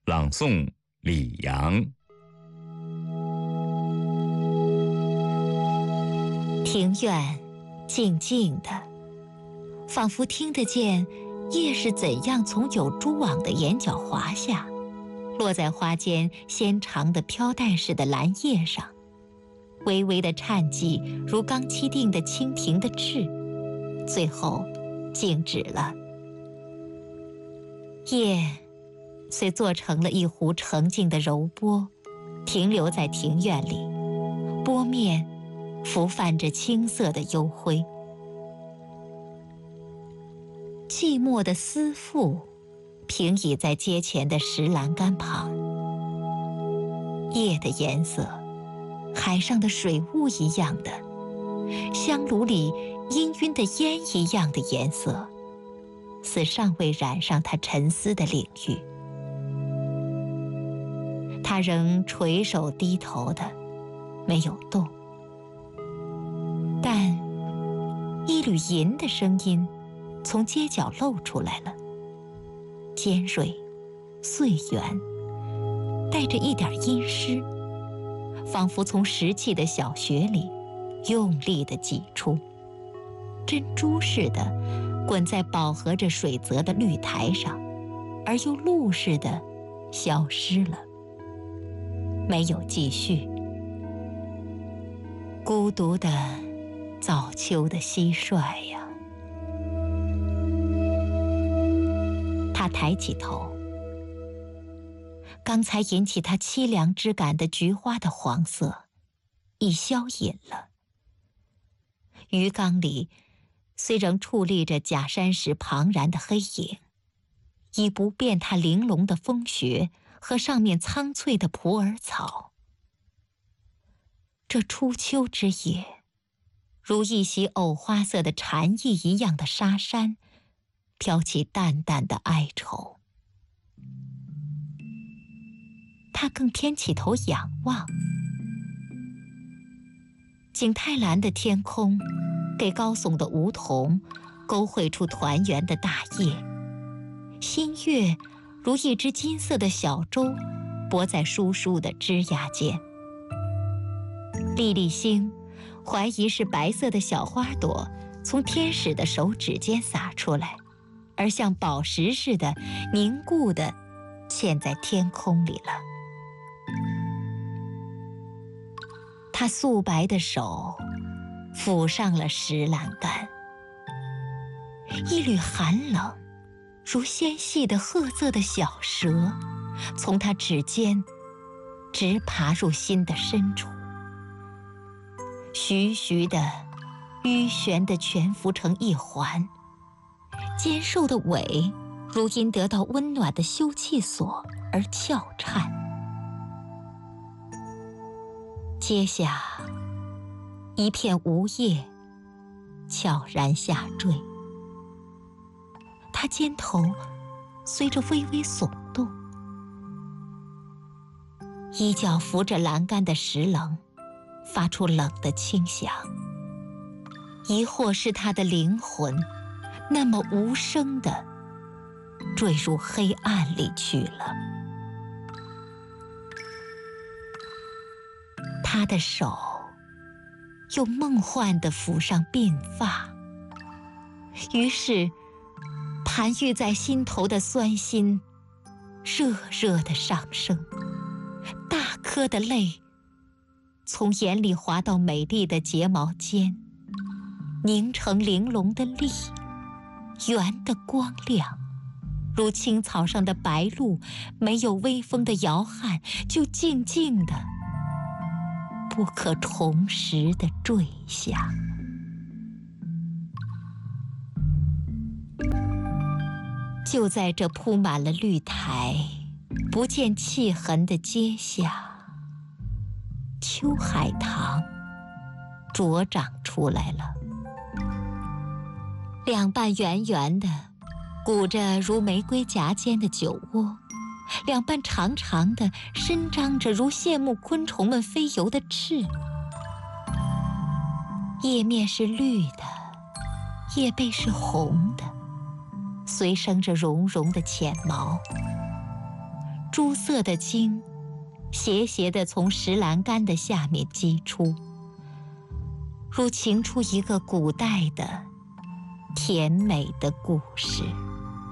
朗诵李阳。 庭院静静的，仿佛听得见叶是怎样从有蛛网的眼角滑下，落在花间纤长的飘带似的蓝叶上，微微的颤悸，如刚期定的蜻蜓的翅，最后静止了。叶虽做成了一壶澄净的柔波，停留在庭院里，波面浮泛着青色的幽灰。寂寞的思妇平倚在街前的石栏杆旁，叶的颜色，海上的水雾一样的，香炉里氤氲的烟一样的颜色，似尚未染上他沉思的领域。他仍垂手低头的，没有动，但一缕银的声音从街角露出来了，尖锐、碎圆，带着一点阴湿，仿佛从石砌的小穴里用力地挤出，珍珠似的滚在饱和着水泽的绿苔上，而又露似的消失了，没有继续。孤独的早秋的蟋蟀呀。他抬起头，刚才引起他凄凉之感的菊花的黄色已消隐了。鱼缸里虽仍矗立着假山石庞然的黑影，已不辨它玲珑的风穴和上面苍翠的普洱草。这初秋之夜，如一袭藕花色的蝉翼一样的沙山，飘起淡淡的哀愁。他更偏起头仰望，景泰蓝的天空给高耸的梧桐勾绘出团圆的大叶，新月如一只金色的小舟泊在疏疏的枝桠间。粒粒星怀疑是白色的小花朵从天使的手指间洒出来，而像宝石似的凝固地嵌在天空里了。他素白的手抚上了石栏杆，一缕寒冷如纤细的褐色的小蛇从他指尖直爬入心的深处，徐徐的迂旋地蜷伏成一环，尖瘦的尾如因得到温暖的休憩所而翘颤。阶下一片梧叶悄然下坠，他肩头随着微微耸动，衣角扶着栏杆的石棱发出冷的轻响，疑惑是他的灵魂那么无声地坠入黑暗里去了。他的手又梦幻地抚上鬓发，于是盘踞在心头的酸心热热地上升，大颗的泪从眼里滑到美丽的睫毛间，凝成玲珑的粒，圆的光亮，如青草上的白鹭，没有微风的摇撼，就静静的不可重拾地坠下。就在这铺满了绿苔不见气痕的街下，秋海棠茁长出来了，两瓣圆圆的鼓着如玫瑰夹尖的酒窝，两瓣长长的伸张着如羡慕昆虫们飞游的翅。叶面是绿的，叶背是红的，随生着绒绒的浅毛。 朱色的精斜斜地从石栏杆的下面激出，如情出一个古代的甜美的故事。